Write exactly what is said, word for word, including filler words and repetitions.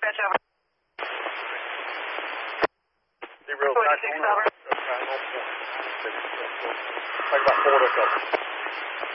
dispatch over. Zero, twenty-six over. Take about four to go.